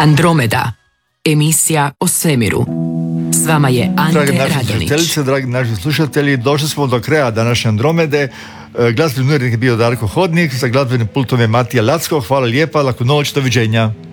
Andromeda, emisija o svemiru. S vama je Ante Radonić. Dragi naši slušatelji, došli smo do kraja današnje Andromede. Glazbeni urednik je bio Darko Hodnik, sa glazbenim pultom je Matija Lacko. Hvala lijepa, laku noć, doviđenja.